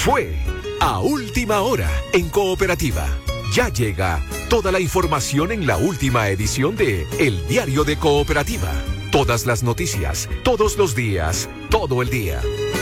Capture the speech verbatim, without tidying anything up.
Fue a última hora en Cooperativa. Ya llega toda la información en la última edición de El Diario de Cooperativa. Todas las noticias, todos los días, todo el día.